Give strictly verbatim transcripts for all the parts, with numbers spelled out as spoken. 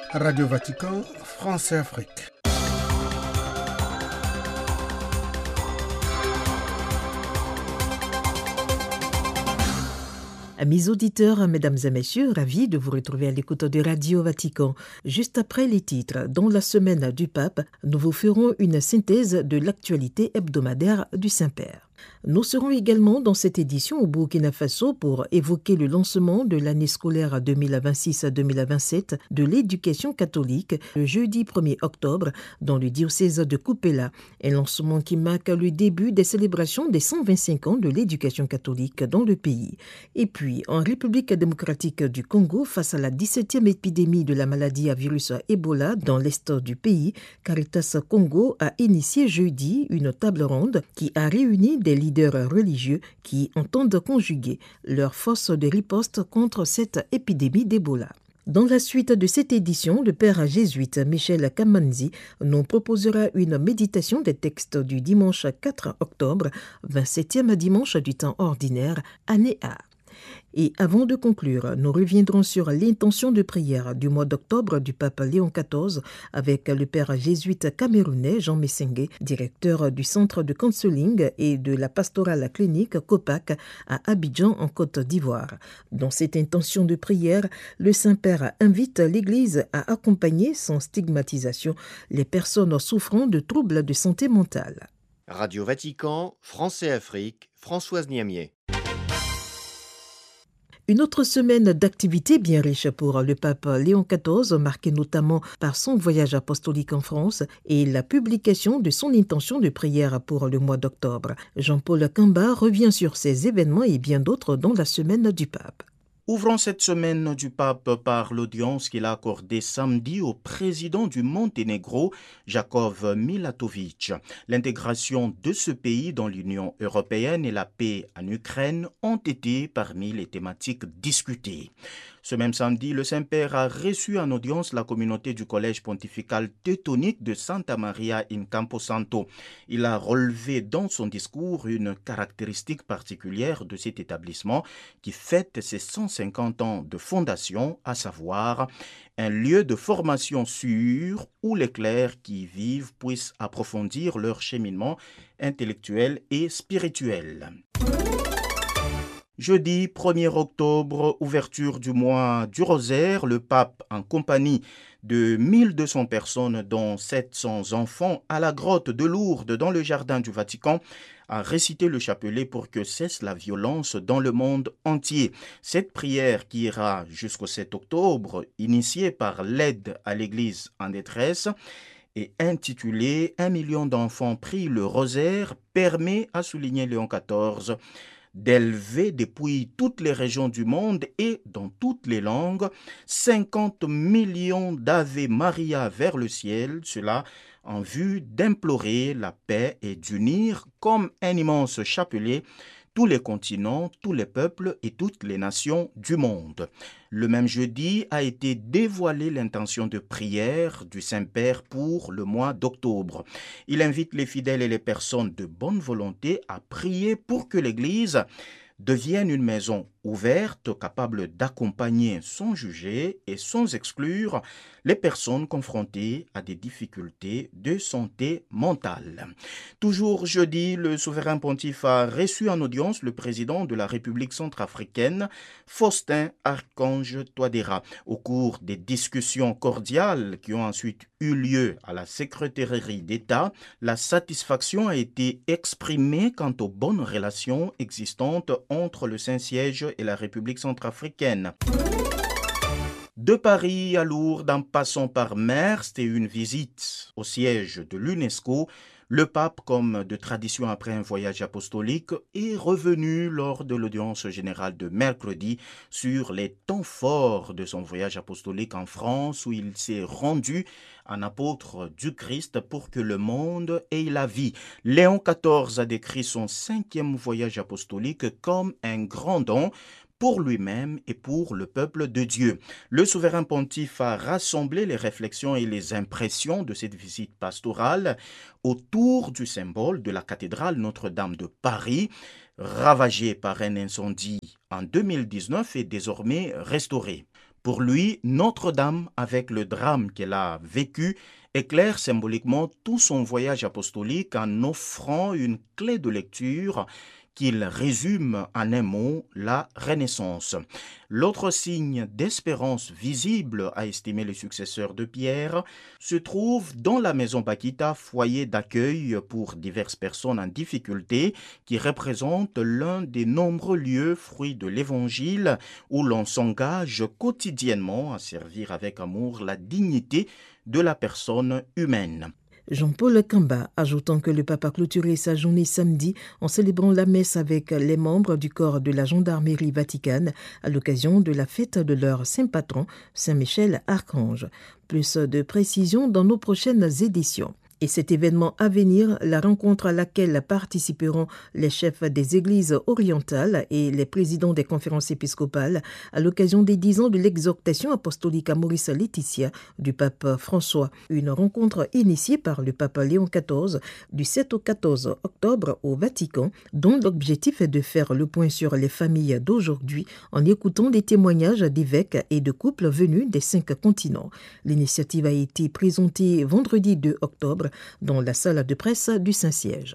Radio Vatican, France et Afrique. Amis auditeurs, mesdames et messieurs, ravis de vous retrouver à l'écoute de Radio Vatican. Juste après les titres, dans la semaine du pape, nous vous ferons une synthèse de l'actualité hebdomadaire du Saint-Père. Nous serons également dans cette édition au Burkina Faso pour évoquer le lancement de l'année scolaire deux mille vingt-six deux mille vingt-sept de l'éducation catholique le jeudi premier octobre dans le diocèse de Kupela, un lancement qui marque le début des célébrations des cent vingt-cinq ans de l'éducation catholique dans le pays. Et puis, en République démocratique du Congo, face à la dix-septième épidémie de la maladie à virus Ebola dans l'est du pays, Caritas Congo a initié jeudi une table ronde qui a réuni des leaders religieux qui entendent conjuguer leurs forces de riposte contre cette épidémie d'Ebola. Dans la suite de cette édition, le père jésuite Michel Kamanzi nous proposera une méditation des textes du dimanche quatre octobre, vingt-septième dimanche du temps ordinaire, année A. Et avant de conclure, nous reviendrons sur l'intention de prière du mois d'octobre du pape Léon quatorze avec le père jésuite camerounais Jean Messengue, directeur du centre de counseling et de la pastorale clinique COPAC à Abidjan en Côte d'Ivoire. Dans cette intention de prière, le Saint-Père invite l'Église à accompagner sans stigmatisation les personnes souffrant de troubles de santé mentale. Radio Vatican, France et Afrique, Françoise Niamier. Une autre semaine d'activités bien riche pour le pape Léon quatorze, marquée notamment par son voyage apostolique en France et la publication de son intention de prière pour le mois d'octobre. Jean-Paul Kamba revient sur ces événements et bien d'autres dans la semaine du pape. Ouvrons cette semaine du pape par l'audience qu'il a accordée samedi au président du Monténégro, Jakov Milatovic. L'intégration de ce pays dans l'Union européenne et la paix en Ukraine ont été parmi les thématiques discutées. Ce même samedi, le Saint-Père a reçu en audience la communauté du collège pontifical teutonique de Santa Maria in Camposanto. Il a relevé dans son discours une caractéristique particulière de cet établissement qui fête ses cent cinquante ans de fondation, à savoir un lieu de formation sûr où les clercs qui y vivent puissent approfondir leur cheminement intellectuel et spirituel. Jeudi premier octobre, ouverture du mois du Rosaire, le pape, en compagnie de mille deux cents personnes, dont sept cents enfants, à la grotte de Lourdes, dans le jardin du Vatican, a récité le chapelet pour que cesse la violence dans le monde entier. Cette prière qui ira jusqu'au sept octobre, initiée par l'aide à l'Église en détresse, et intitulée « Un million d'enfants prient le rosaire » permet, a souligné Léon quatorze, d'élever depuis toutes les régions du monde et dans toutes les langues cinquante millions d'Ave Maria vers le ciel, cela en vue d'implorer la paix et d'unir comme un immense chapelet tous les continents, tous les peuples et toutes les nations du monde. Le même jeudi a été dévoilée l'intention de prière du Saint-Père pour le mois d'octobre. Il invite les fidèles et les personnes de bonne volonté à prier pour que l'Église devienne une maison ouverte, capable d'accompagner sans juger et sans exclure les personnes confrontées à des difficultés de santé mentale. Toujours jeudi, le souverain pontife a reçu en audience le président de la République centrafricaine, Faustin Archange Touadéra. Au cours des discussions cordiales qui ont ensuite eu lieu à la secrétairerie d'État, la satisfaction a été exprimée quant aux bonnes relations existantes entre le Saint-Siège et la République centrafricaine. De Paris à Lourdes, en passant par Merst et une visite au siège de l'UNESCO, le pape, comme de tradition après un voyage apostolique, est revenu lors de l'audience générale de mercredi sur les temps forts de son voyage apostolique en France, où il s'est rendu en apôtre du Christ pour que le monde ait la vie. Léon quatorze a décrit son cinquième voyage apostolique comme un grand don pour lui-même et pour le peuple de Dieu. Le souverain pontife a rassemblé les réflexions et les impressions de cette visite pastorale autour du symbole de la cathédrale Notre-Dame de Paris, ravagée par un incendie en deux mille dix-neuf et désormais restaurée. Pour lui, Notre-Dame, avec le drame qu'elle a vécu, éclaire symboliquement tout son voyage apostolique en offrant une clé de lecture qu'il résume en un mot, la Renaissance. L'autre signe d'espérance visible, a estimé le successeur de Pierre, se trouve dans la maison Bakita, foyer d'accueil pour diverses personnes en difficulté, qui représente l'un des nombreux lieux fruits de l'Évangile où l'on s'engage quotidiennement à servir avec amour la dignité de la personne humaine. Jean-Paul Kamba, ajoutant que le pape a clôturé sa journée samedi en célébrant la messe avec les membres du corps de la gendarmerie vaticane à l'occasion de la fête de leur saint patron, Saint Michel Archange. Plus de précisions dans nos prochaines éditions. Et cet événement à venir, la rencontre à laquelle participeront les chefs des églises orientales et les présidents des conférences épiscopales à l'occasion des dix ans de l'exhortation apostolique à Maurice Laetitia du pape François. Une rencontre initiée par le pape Léon quatorze du sept au quatorze octobre au Vatican, dont l'objectif est de faire le point sur les familles d'aujourd'hui en écoutant des témoignages d'évêques et de couples venus des cinq continents. L'initiative a été présentée vendredi deux octobre dans la salle de presse du Saint-Siège.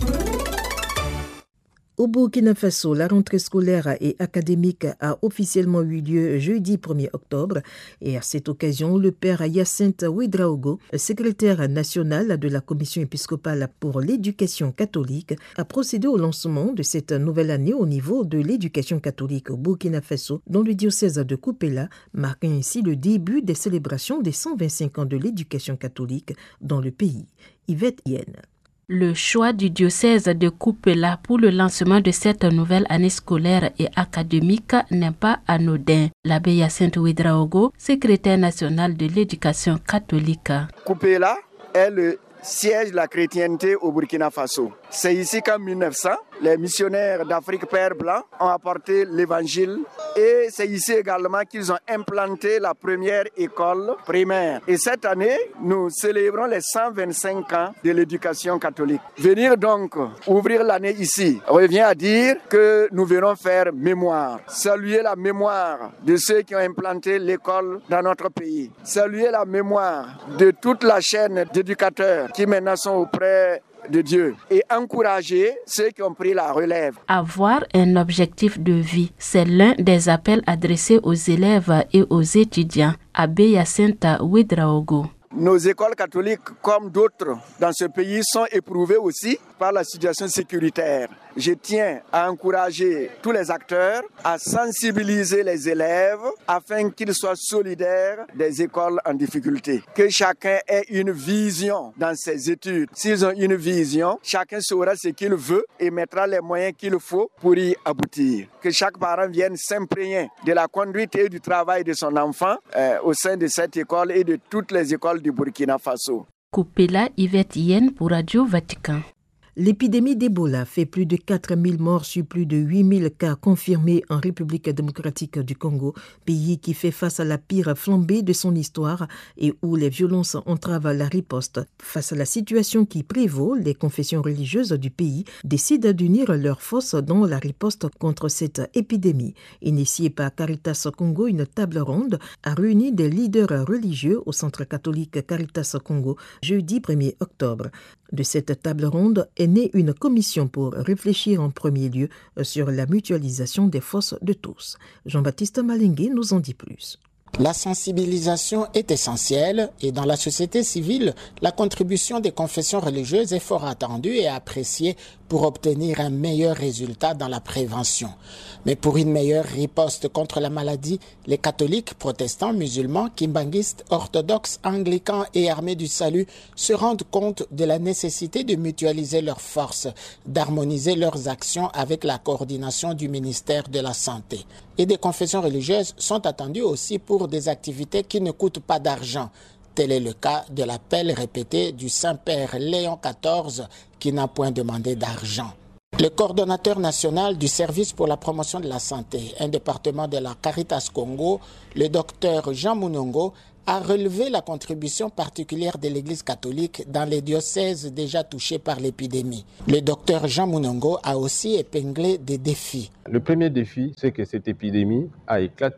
Au Burkina Faso, la rentrée scolaire et académique a officiellement eu lieu jeudi premier octobre et à cette occasion, le père Hyacinthe Ouedraogo, secrétaire national de la Commission épiscopale pour l'éducation catholique, a procédé au lancement de cette nouvelle année au niveau de l'éducation catholique au Burkina Faso dans le diocèse de Kupela, marquant ainsi le début des célébrations des cent vingt-cinq ans de l'éducation catholique dans le pays. Yvette Yen. Le choix du diocèse de Kupela pour le lancement de cette nouvelle année scolaire et académique n'est pas anodin. L'abbé Hyacinthe Ouedraogo, secrétaire national de l'éducation catholique. Kupela est le siège de la chrétienté au Burkina Faso. C'est ici qu'en mille neuf cents, les missionnaires d'Afrique Père Blanc ont apporté l'évangile et c'est ici également qu'ils ont implanté la première école primaire. Et cette année, nous célébrons les cent vingt-cinq ans de l'éducation catholique. Venir donc ouvrir l'année ici revient à dire que nous venons faire mémoire. Saluer la mémoire de ceux qui ont implanté l'école dans notre pays. Saluer la mémoire de toute la chaîne d'éducateurs qui maintenant sont auprès de Dieu et encourager ceux qui ont pris la relève. Avoir un objectif de vie, c'est l'un des appels adressés aux élèves et aux étudiants. Abbé Hyacinthe Ouedraogo. Nos écoles catholiques, comme d'autres dans ce pays, sont éprouvées aussi par la situation sécuritaire. Je tiens à encourager tous les acteurs à sensibiliser les élèves afin qu'ils soient solidaires des écoles en difficulté. Que chacun ait une vision dans ses études. S'ils ont une vision, chacun saura ce qu'il veut et mettra les moyens qu'il faut pour y aboutir. Que chaque parent vienne s'imprégner de la conduite et du travail de son enfant euh, au sein de cette école et de toutes les écoles du Burkina Faso. Kupela, Yvette Yen pour Radio Vatican. L'épidémie d'Ebola fait plus de quatre mille morts sur plus de huit mille cas confirmés en République démocratique du Congo, pays qui fait face à la pire flambée de son histoire et où les violences entravent la riposte. Face à la situation qui prévaut, les confessions religieuses du pays décident d'unir leurs forces dans la riposte contre cette épidémie. Initiée par Caritas Congo, une table ronde a réuni des leaders religieux au centre catholique Caritas Congo jeudi premier octobre. De cette table ronde est née une commission pour réfléchir en premier lieu sur la mutualisation des forces de tous. Jean-Baptiste Malingué nous en dit plus. La sensibilisation est essentielle et dans la société civile, la contribution des confessions religieuses est fort attendue et appréciée pour obtenir un meilleur résultat dans la prévention. Mais pour une meilleure riposte contre la maladie, les catholiques, protestants, musulmans, kimbanguistes, orthodoxes, anglicans et armés du salut se rendent compte de la nécessité de mutualiser leurs forces, d'harmoniser leurs actions avec la coordination du ministère de la Santé. Et des confessions religieuses sont attendues aussi pour des activités qui ne coûtent pas d'argent. Tel est le cas de l'appel répété du Saint-Père Léon quatorze qui n'a point demandé d'argent. Le coordonnateur national du service pour la promotion de la santé, un département de la Caritas Congo, le docteur Jean Mounongo, a relevé la contribution particulière de l'Église catholique dans les diocèses déjà touchés par l'épidémie. Le docteur Jean Mounongo a aussi épinglé des défis. Le premier défi, c'est que cette épidémie a éclaté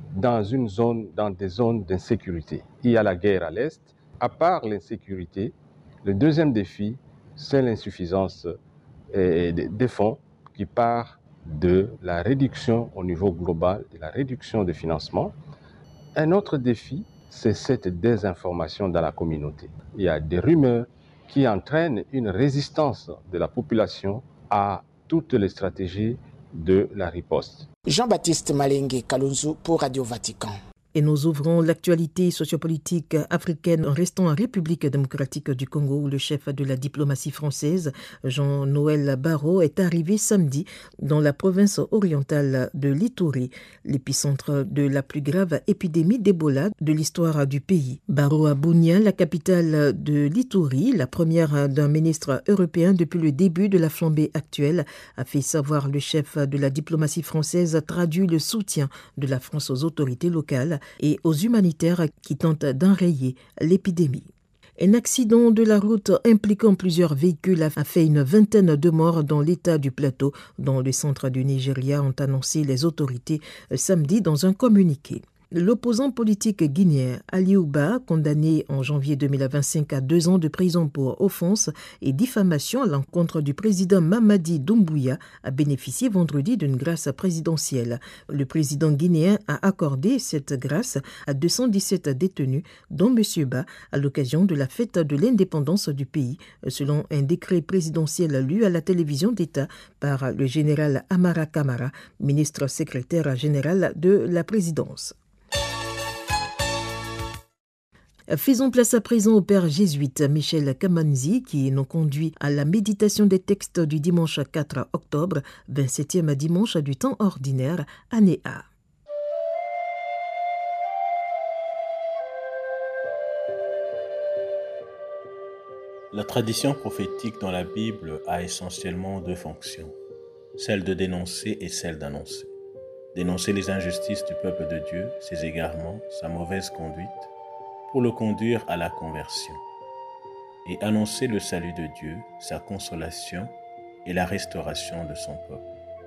dans une zone, dans des zones d'insécurité. Il y a la guerre à l'est. À part l'insécurité, le deuxième défi, c'est l'insuffisance des fonds qui part de la réduction au niveau global, de la réduction des financements. Un autre défi, c'est cette désinformation dans la communauté. Il y a des rumeurs qui entraînent une résistance de la population à toutes les stratégies de la riposte. Jean-Baptiste Malengue Kalunzu pour Radio Vatican. Et nous ouvrons l'actualité sociopolitique africaine en restant en République démocratique du Congo où le chef de la diplomatie française, Jean-Noël Barrot, est arrivé samedi dans la province orientale de l'Ituri, l'épicentre de la plus grave épidémie d'Ebola de l'histoire du pays. Barrot à Bunia, la capitale de l'Ituri, la première d'un ministre européen depuis le début de la flambée actuelle, a fait savoir le chef de la diplomatie française traduit le soutien de la France aux autorités locales et aux humanitaires qui tentent d'enrayer l'épidémie. Un accident de la route impliquant plusieurs véhicules a fait une vingtaine de morts dans l'état du Plateau, dans le centre du Nigeria, ont annoncé les autorités samedi dans un communiqué. L'opposant politique guinéen Aliou Ba, condamné en janvier deux mille vingt-cinq à deux ans de prison pour offense et diffamation à l'encontre du président Mamadi Doumbouya, a bénéficié vendredi d'une grâce présidentielle. Le président guinéen a accordé cette grâce à deux cent dix-sept détenus, dont M. Ba, à l'occasion de la fête de l'indépendance du pays, selon un décret présidentiel lu à la télévision d'État par le général Amara Kamara, ministre secrétaire général de la présidence. Faisons place à présent au père jésuite Michel Kamanzi qui nous conduit à la méditation des textes du dimanche quatre octobre, vingt-septième dimanche du temps ordinaire, année A. La tradition prophétique dans la Bible a essentiellement deux fonctions, celle de dénoncer et celle d'annoncer. Dénoncer les injustices du peuple de Dieu, ses égarements, sa mauvaise conduite, pour le conduire à la conversion, et annoncer le salut de Dieu, sa consolation et la restauration de son peuple.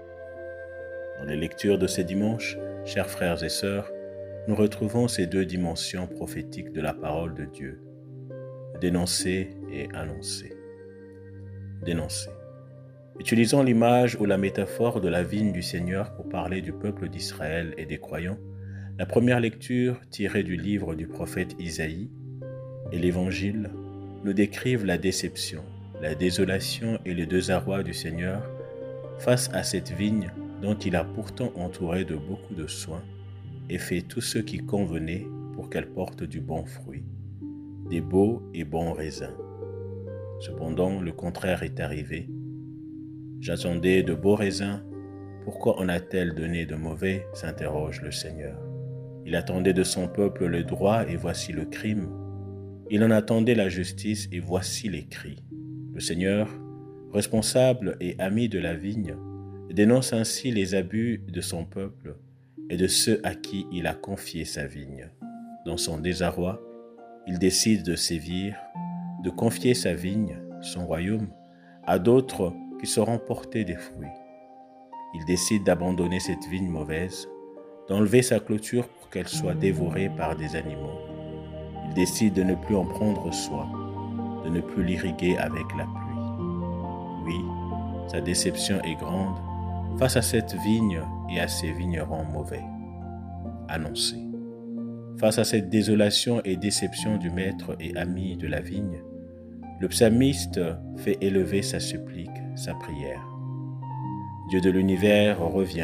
Dans les lectures de ces dimanches, chers frères et sœurs, nous retrouvons ces deux dimensions prophétiques de la parole de Dieu, dénoncer et annoncer. Dénoncer. Utilisons l'image ou la métaphore de la vigne du Seigneur pour parler du peuple d'Israël et des croyants. La première lecture, tirée du livre du prophète Isaïe, et l'Évangile nous décrivent la déception, la désolation et le désarroi du Seigneur face à cette vigne dont il a pourtant entouré de beaucoup de soins et fait tout ce qui convenait pour qu'elle porte du bon fruit, des beaux et bons raisins. Cependant, le contraire est arrivé. J'attendais de beaux raisins, pourquoi en a-t-elle donné de mauvais ? S'interroge le Seigneur. Il attendait de son peuple le droit et voici le crime. Il en attendait la justice et voici les cris. Le Seigneur, responsable et ami de la vigne, dénonce ainsi les abus de son peuple et de ceux à qui il a confié sa vigne. Dans son désarroi, il décide de sévir, de confier sa vigne, son royaume, à d'autres qui sauront porter des fruits. Il décide d'abandonner cette vigne mauvaise, d'enlever sa clôture pour qu'elle soit dévorée par des animaux. Il décide de ne plus en prendre soin, de ne plus l'irriguer avec la pluie. Oui, sa déception est grande face à cette vigne et à ces vignerons mauvais. Annoncé. Face à cette désolation et déception du maître et ami de la vigne, le psalmiste fait élever sa supplique, sa prière. Dieu de l'univers revient.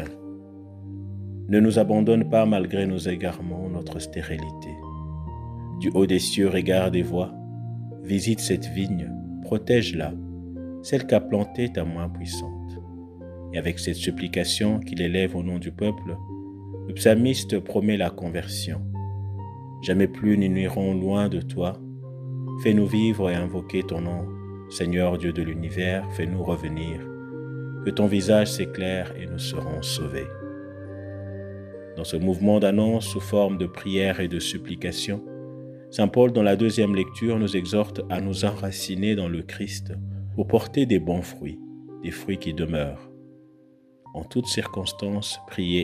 Ne nous abandonne pas malgré nos égarements, notre stérilité. Du haut des cieux, regarde et vois. Visite cette vigne, protège-la, celle qu'a plantée ta main puissante. Et avec cette supplication qu'il élève au nom du peuple, le psalmiste promet la conversion. Jamais plus nous n'irons loin de toi. Fais-nous vivre et invoquer ton nom. Seigneur Dieu de l'univers, fais-nous revenir. Que ton visage s'éclaire et nous serons sauvés. Dans ce mouvement d'annonce sous forme de prière et de supplication, Saint Paul, dans la deuxième lecture, nous exhorte à nous enraciner dans le Christ pour porter des bons fruits, des fruits qui demeurent. En toutes circonstances, priez